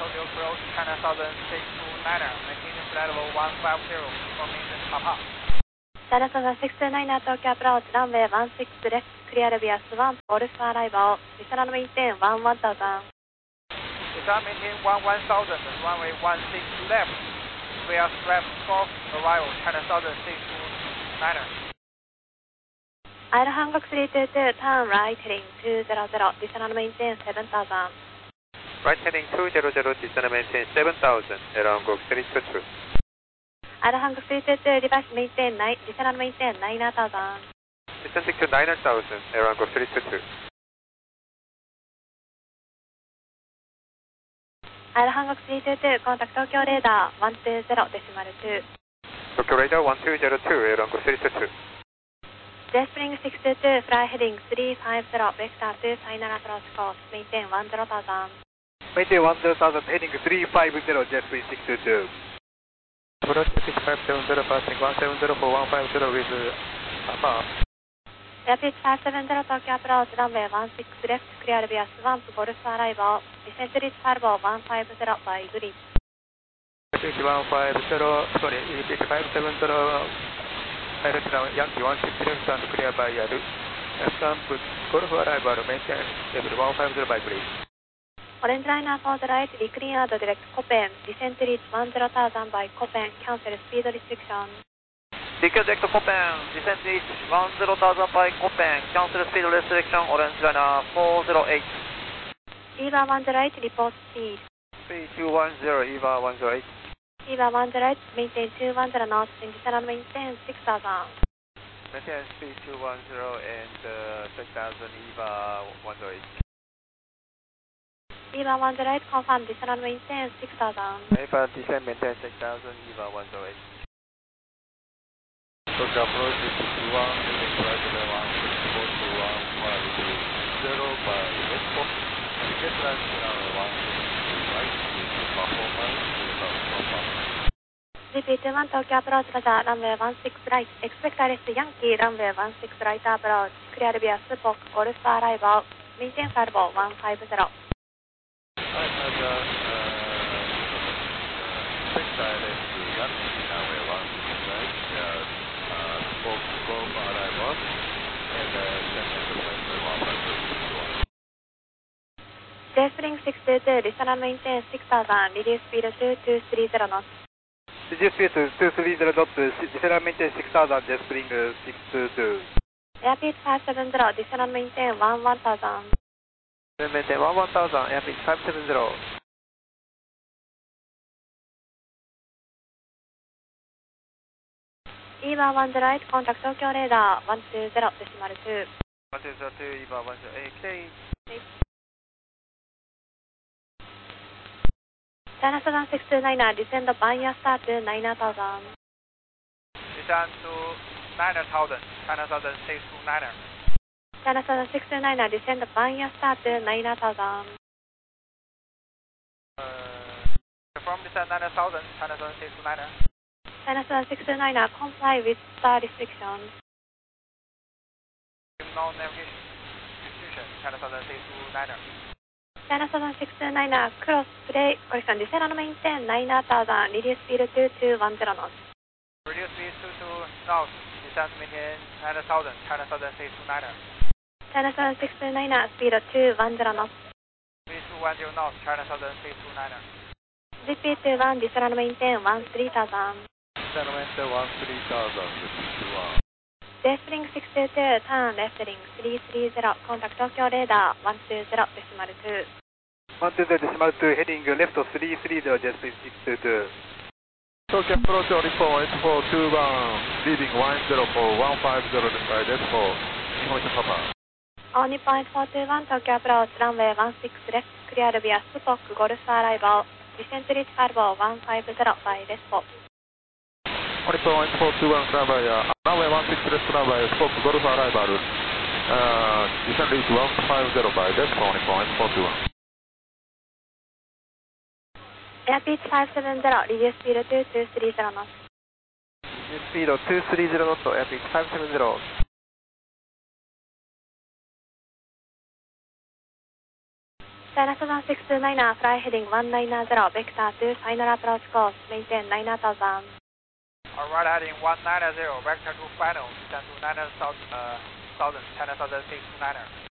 Tokyo approach China Southern 629er, maintain flight level 150, information Papa. China Southern 629er, Tokyo approach runway 16 left, clear Bias 1, Golf arrival, descend and maintain 11,000. Descend maintain 11,000, runway 16 left, clear strap Golf arrival China Southern 629er. Air Hancock 322, turn right heading 200, descend and maintain 7,000. Right heading 200, descend and maintain 7,000, Air Hancock 322. Air Hancock 322, reverse maintain, descend and maintain 9,000. Descending to 9,000, Air Hancock 322. Air Hancock 322, contact Tokyo radar 120.2. Tokyo radar 1202, Air Hancock 322. J-Spring 622, fly heading 350, vector 2 final approach course, maintain 10,000. Maintain 10,000, heading 350, J-Spring 622. Approach 6570, passing 170 for 150 with Papa. Rapid 570, Tokyo approach, runway 16 left, clear via Swamp, Golf arrival, descent reach Farbo 150 by grid. Repeat 150, sorry, repeat 570, pilot Yankee 16 left and clear by Yaru. Swamp, Golf arrival, maintain level 150 by grid. Orange liner for the right, reclear direct Copen, descent reach 10,000 by Copen, cancel speed restriction. Declare direct Copen, descent reach 10,000 by Copen, cancel speed restriction, orange liner 408. EVA 108, report speed. 3210, EVA 108. EVA 108, maintain 210 knots, and descend and maintain 6,000. Maintain speed 210 and 6,000, EVA 108. EVA 108, confirm descend and maintain 6,000. EVA descend, maintain 6,000, EVA 108. Tokyo approach 61, heading flight level 164 to 150 by Expo. Get right runway 162 right, with performance without confirm. GP21 Tokyo approach, Roger, runway 16 right, expect arrest Yankee, runway 16 right approach, clear via Spock, Golf arrival, maintain Farbo 150. Right, Roger, expect arrest Yankee, runway 16 right, Spock, Golf arrival, and descend to flight level 150. J-Spring 622, descend and maintain 6,000, reduce speed 2230 knots. Reduce speed to 230 knots, descend and maintain 6,000, J-Spring 622. Rapid 570, descend and maintain 11,000. Maintain 11,000, Rapid 570. EVA 108, contact Tokyo radar 120.2. 102, EVA 108, China Southern 629er, descend Banya Star to 9,000. Descend to 9,000, China Southern 629er. China Southern 629er, descend Banya Star to 9,000. From descend 9,000, China Southern 629er. China Southern 629er, comply with star restrictions. No navigation restriction, China Southern 629er. China Southern 629er, cross play, correction, descend and maintain 9,000, reduce speed 2210 knots. Reduce speed 22 knots, descend maintain 9,000, China Southern 629er. China Southern 629er, speed 210 knots. Speed 210 knots, China Southern 629er. GP21, descend and maintain 13,000. Descend and maintain 13,000, GP21. J-Spring 622, turn left heading 330, contact Tokyo radar 120.2. 120.2, heading left 330, J-Spring 622. Tokyo approach Oripo 8421, leading 10 for 150 by Despo, information Papa. Only point 421, Tokyo approach, runway 16 left, clear via Spock, Golf arrival, descent reach Farbo 150 by Despo. Oripo 8421, clear via runway 16 left, clear via Spock, Golf arrival, descent reach 150 by Despo, Oripo 8421. Rapid 570, reduce speed 2230 knots. Reduce speed 230 knots, Rapid 570. China Southern 629, fly heading 190, vector to final approach course, maintain 9000. Alright, heading 190, vector to final, descend to 9000, China Southern 629.